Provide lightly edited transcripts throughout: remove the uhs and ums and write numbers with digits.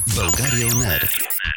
България УНЕР.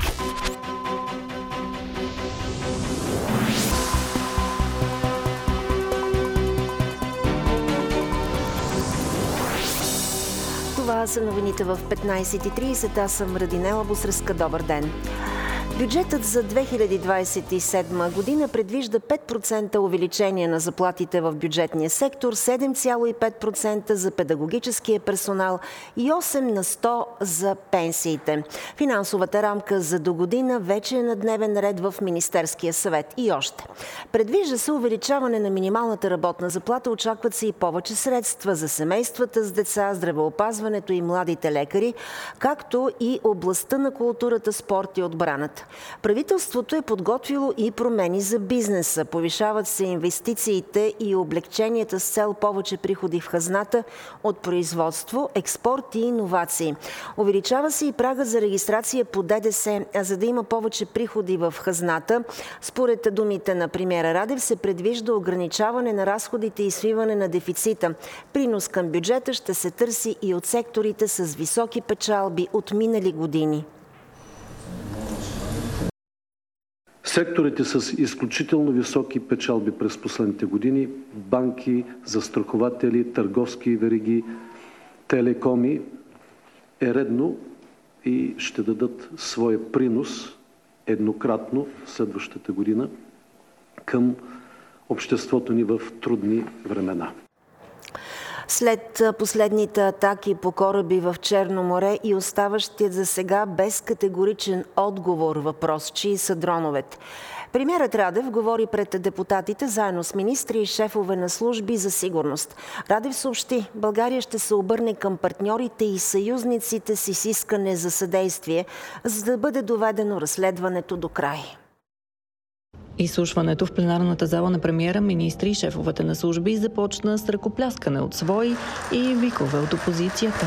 Това са новините в 15:30. Аз съм Радинела Бусреска. Добър ден. Бюджетът за 2027 година предвижда 5% увеличение на заплатите в бюджетния сектор, 7,5% за педагогическия персонал и 8% за пенсиите. Финансовата рамка за догодина вече е на дневен ред в Министерския съвет. И още. Предвижда се увеличаване на минималната работна заплата, очакват се и повече средства за семействата с деца, здравеопазването и младите лекари, както и областта на културата, спорт и отбраната. Правителството е подготвило и промени за бизнеса. Повишават се инвестициите и облекченията с цел повече приходи в хазната от производство, експорт и иновации. Увеличава се и прага за регистрация по ДДС, за да има повече приходи в хазната. Според думите на премиера Радев се предвижда ограничаване на разходите и свиване на дефицита. Принос към бюджета ще се търси и от секторите с високи печалби от минали години. Секторите с изключително високи печалби през последните години – банки, застрахователи, търговски вериги, телекоми – е редно и ще дадат своя принос еднократно следващата година към обществото ни в трудни времена. След последните атаки по кораби в Черно море и оставащият за сега без категоричен отговор въпрос, чии са дроновете. Премиерът Радев говори пред депутатите заедно с министри и шефове на служби за сигурност. Радев съобщи, България ще се обърне към партньорите и съюзниците си с искане за съдействие, за да бъде доведено разследването до край. Изслушването в пленарната зала на премиера, министри и шефовете на служби започна с ръкопляскане от свои и викове от опозицията.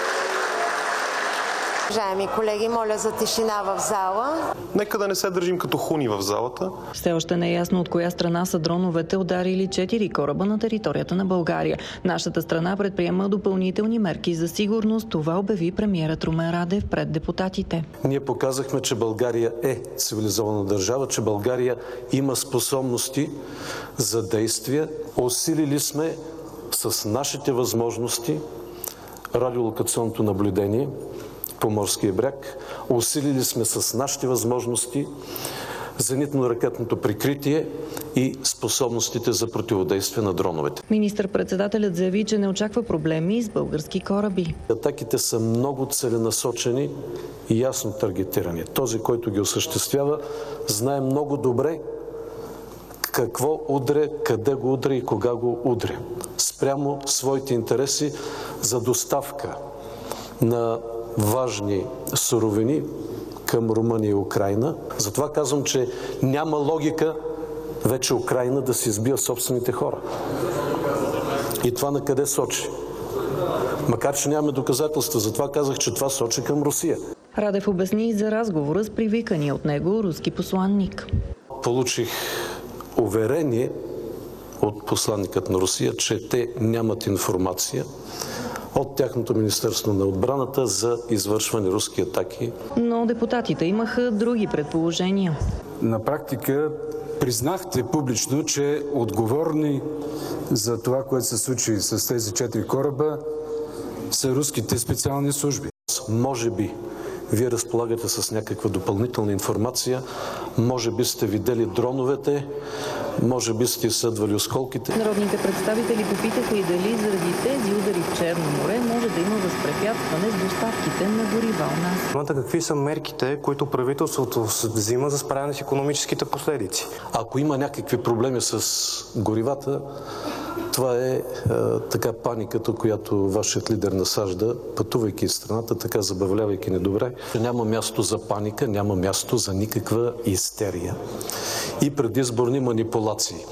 Уважаеми колеги, моля за тишина в зала. Нека да не се държим като хуни в залата. Все още не е ясно от коя страна са дроновете ударили 4 кораба на територията на България. Нашата страна предприема допълнителни мерки за сигурност. Това обяви премиерът Румен Радев пред депутатите. Ние показахме, че България е цивилизована държава, че България има способности за действие. Усилили сме с нашите възможности радиолокационното наблюдение по морския бряг. Усилили сме с нашите възможности зенитно-ракетното прикритие и способностите за противодействие на дроновете. Министър-председателят заяви, че не очаква проблеми с български кораби. Атаките са много целенасочени и ясно таргетирани. Този, който ги осъществява, знае много добре какво удря, къде го удря и кога го удря. Спрямо своите интереси за доставка на важни суровини към Румъния и Украйна. Затова казвам, че няма логика вече Украйна да си избива собствените хора. И това на къде сочи? Макар че нямаме доказателства, затова казах, че това сочи към Русия. Радев обясни и за разговора с привикания от него руски посланник. Получих уверение от посланникът на Русия, че те нямат информация от тяхното Министерство на отбраната за извършване руски атаки. Но депутатите имаха други предположения. На практика признахте публично, че отговорни за това, което се случи с тези 4 кораба, са руските специални служби. Може би вие разполагате с някаква допълнителна информация, може би сте видели дроновете, може би сте изследвали осколките. Народните представители попитаха и дали заради тези удари в Черно море може да има възпрепятстване с доставките на горива у нас. Какви са мерките, които правителството взима за справяне с икономическите последици? Ако има някакви проблеми с горивата, това е така паниката, която вашият лидер насажда, пътувайки из страната, така забавлявайки недобре. Няма място за паника, няма място за никаква истерия и предизборни манипулации.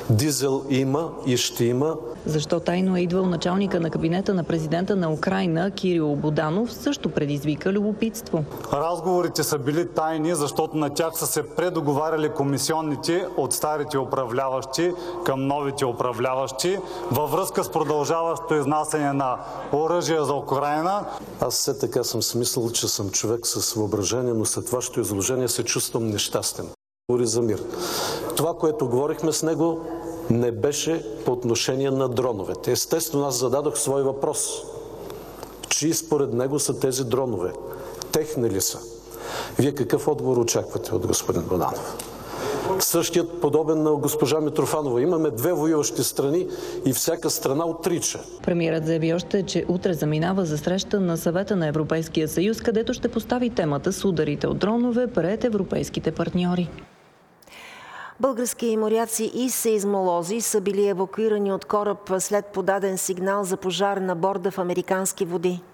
Дизел има и ще има. Защо тайно е идвал началника на кабинета на президента на Украйна Кирил Буданов, също предизвика любопитство. Разговорите са били тайни, защото на тях са се предоговаряли комисионните от старите управляващи към новите управляващи във връзка с продължаващото изнасяне на оръжие за Украйна. Аз все така съм смислил, че съм човек с въображение, но след вашето изложение се чувствам нещастен. Говори за мир. Това, което говорихме с него, не беше по отношение на дроновете. Естествено, аз зададох свой въпрос. Чии според него са тези дронове? Техни ли са? Вие какъв отговор очаквате от господин Буданов? Същият подобен на госпожа Митрофанова. Имаме две воюващи страни и всяка страна отрича. Премиерът заяви още, че утре заминава за среща на Съвета на Европейския съюз, където ще постави темата с ударите от дронове пред европейските партньори. Български моряци и сеизмолози са били евакуирани от кораб след подаден сигнал за пожар на борда в американски води.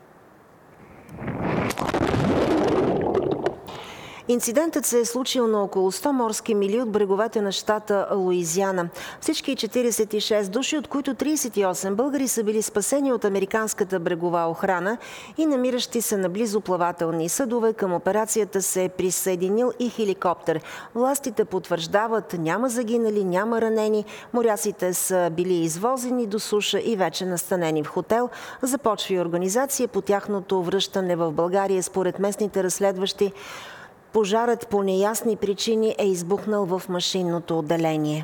Инцидентът се е случил на около 100 морски мили от бреговете на щата Луизиана. Всички 46 души, от които 38 българи, са били спасени от американската брегова охрана и намиращи се наблизо плавателни съдове. Към операцията се е присъединил и хеликоптер. Властите потвърждават, няма загинали, няма ранени. Моряците са били извозени до суша и вече настанени в хотел. Започва и организация по тяхното връщане в България. Според местните разследващи, пожарът по неясни причини е избухнал в машинното отделение.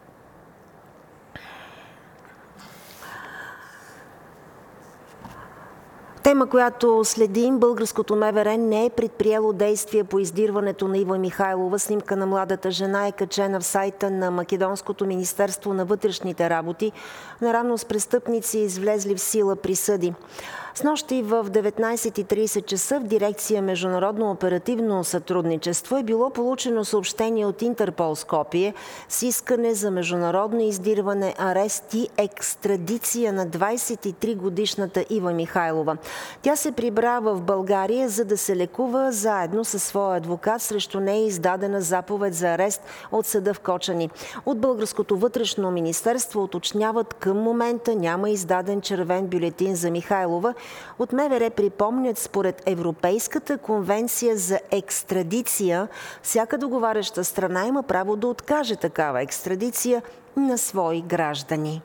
Тема, която следим, българското МВР не е предприело действия по издирването на Ива Михайлова. Снимка на младата жена е качена в сайта на Македонското министерство на вътрешните работи, наравно с престъпници излезли в сила присъди. Снощи в 19:30 часа в дирекция Международно оперативно сътрудничество е било получено съобщение от Интерпол Скопие с искане за международно издирване, арест и екстрадиция на 23-годишната Ива Михайлова. Тя се прибра в България, за да се лекува заедно със своя адвокат. Срещу нея е издадена заповед за арест от съда в Кочани. От Българското вътрешно министерство уточняват, към момента няма издаден червен бюлетин за Михайлова. От МВР припомнят, според Европейската конвенция за екстрадиция, всяка договаряща страна има право да откаже такава екстрадиция на свои граждани.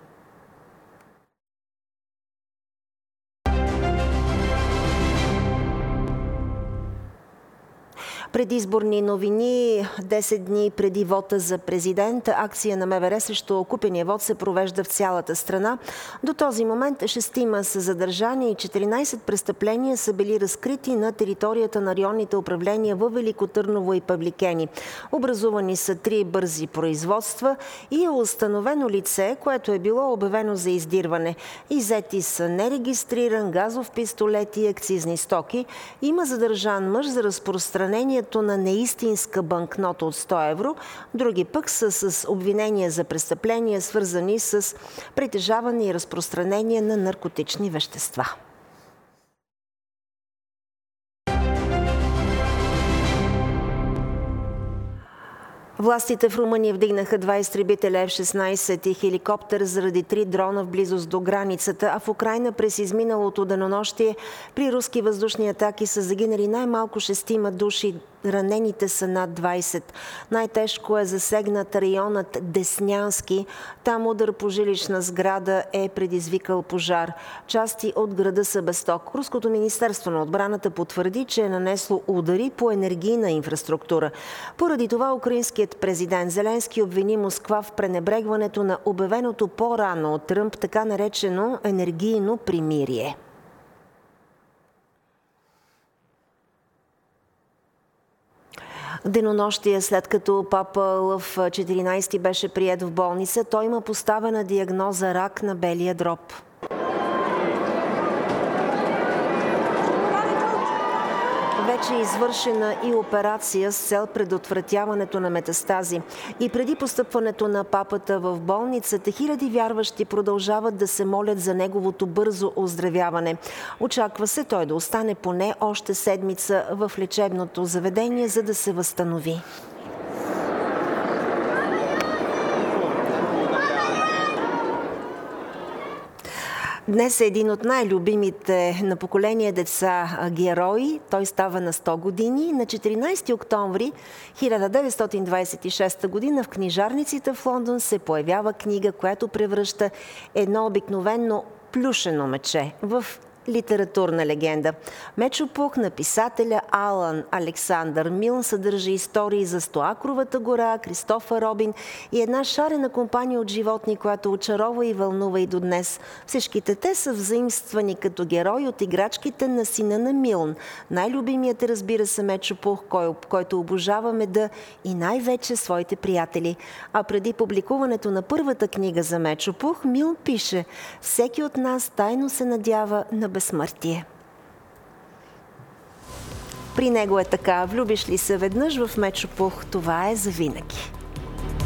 Предизборни новини. 10 дни преди вота за президент, акция на МВР срещу купения вод се провежда в цялата страна. До този момент 6 са задържани и 14 престъпления са били разкрити на територията на районните управления във Велико Търново и Павликени. Образувани са 3 бързи производства и е установено лице, което е било обявено за издирване. Иззети са нерегистриран газов пистолет и акцизни стоки. Има задържан мъж за разпространение на неистинска банкнота от 100 евро. Други пък са с обвинения за престъпления, свързани с притежаване и разпространение на наркотични вещества. Властите в Румъния вдигнаха 2 изтребителя F-16 и хеликоптер заради 3 дрона в близост до границата, а в Украйна през изминалото денонощие при руски въздушни атаки са загинали най-малко 6 души. Ранените са над 20. Най-тежко е засегнат районът Деснянски. Там удар по жилищна сграда е предизвикал пожар. Части от града са без ток. Руското министерство на отбраната потвърди, че е нанесло удари по енергийна инфраструктура. Поради това украинският президент Зеленски обвини Москва в пренебрегването на обявеното по-рано от Тръмп така наречено енергийно примирие. Денонощие, след като папа Лъв 14 беше приет в болница, той има поставена диагноза рак на белия дроб. Вече е извършена и операция с цел предотвратяването на метастази. И преди постъпването на папата в болницата, хиляди вярващи продължават да се молят за неговото бързо оздравяване. Очаква се той да остане поне още седмица в лечебното заведение, за да се възстанови. Днес е един от най-любимите на поколение деца герои. Той става на 100 години. На 14 октомври 1926 година в книжарниците в Лондон се появява книга, която превръща едно обикновено плюшено мече в литературна легенда. Мечо Пух на писателя Алън Александър Милн съдържа истории за Стоакровата гора, Кристофър Робин и една шарена компания от животни, която очарова и вълнува и до днес. Всичките те са взаимствани като герои от играчките на сина на Милн. Най-любимият е, разбира се, Мечо Пух, който обожава меда и най-вече своите приятели. А преди публикуването на първата книга за Мечо Пух, Милн пише: всеки от нас тайно се надява на безсмъртие. При него е така: влюбиш ли се веднъж в Мечо Пух, това е завинаги.